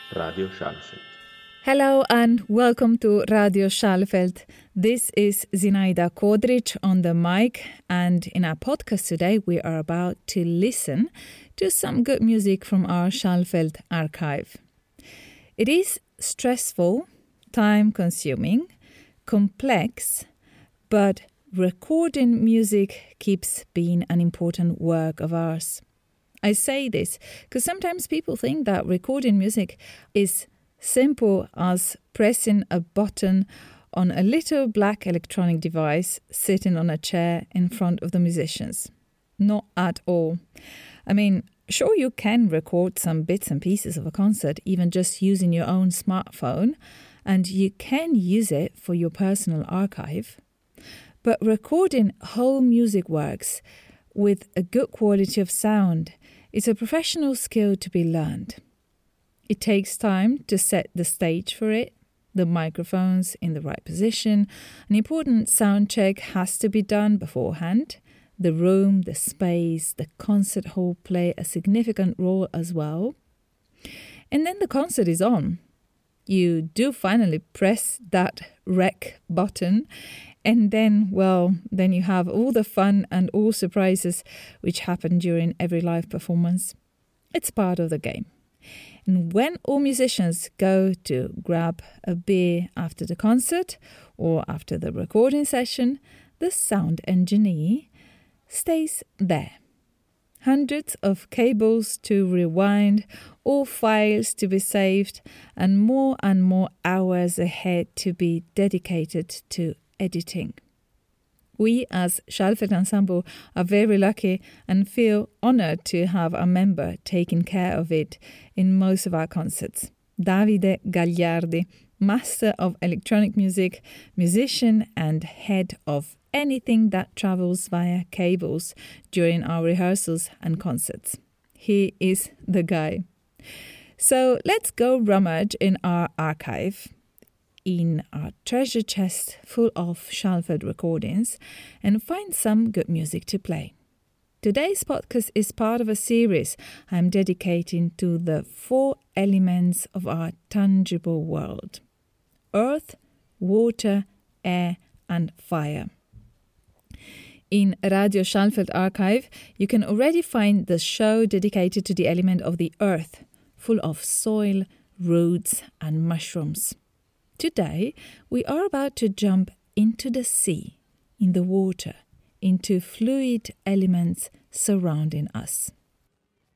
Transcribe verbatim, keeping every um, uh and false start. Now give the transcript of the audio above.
Radio Schalfeld. Hello and welcome to Radio Schalfeld. This is Zinaida Kodric on the mic, and in our podcast today we are about to listen to some good music from our Schalfeld archive. It is stressful, time-consuming, complex, but recording music keeps being an important work of ours. I say this because sometimes people think that recording music is simple as pressing a button on a little black electronic device sitting on a chair in front of the musicians. Not at all. I mean, sure, you can record some bits and pieces of a concert even just using your own smartphone, and you can use it for your personal archive. But recording whole music works with a good quality of sound is a professional skill to be learned. It takes time to set the stage for it, the microphones in the right position. An important sound check has to be done beforehand. The room, the space, the concert hall play a significant role as well. And then the concert is on. You do finally press that rec button, and then, well, then you have all the fun and all surprises which happen during every live performance. It's part of the game. And when all musicians go to grab a beer after the concert or after the recording session, the sound engineer stays there. Hundreds of cables to rewind, all files to be saved, and more and more hours ahead to be dedicated to editing. We as Schalfeld Ensemble are very lucky and feel honoured to have a member taking care of it in most of our concerts. Davide Gagliardi, master of electronic music, musician and head of anything that travels via cables during our rehearsals and concerts. He is the guy. So let's go rummage in our archive, in our treasure chest full of Schalfeld recordings, and find some good music to play. Today's podcast is part of a series I'm dedicating to the four elements of our tangible world: earth, water, air, and fire. In Radio Schalfeld archive, you can already find the show dedicated to the element of the earth, full of soil, roots, and mushrooms. Today, we are about to jump into the sea, in the water, into fluid elements surrounding us.